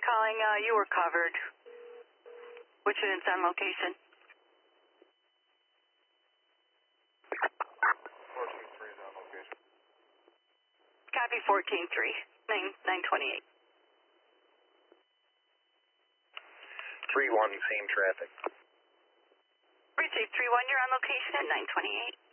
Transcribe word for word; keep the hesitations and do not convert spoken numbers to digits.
calling. Uh, you were covered. Which unit's on location? fourteen three is on location. Copy fourteen three, nine twenty-eight. three one, same traffic. Receive three one, you're on location at nine twenty-eight.